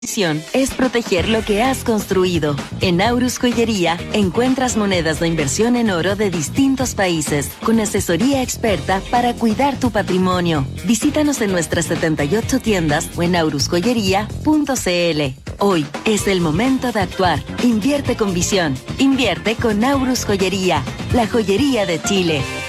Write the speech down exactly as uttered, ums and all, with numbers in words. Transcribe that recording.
Visión es proteger lo que has construido. En Aurus Joyería encuentras monedas de inversión en oro de distintos países, con asesoría experta para cuidar tu patrimonio. Visítanos en nuestras setenta y ocho tiendas o en aurus joyería punto c l. Hoy es el momento de actuar. Invierte con visión. Invierte con Aurus Joyería, la joyería de Chile.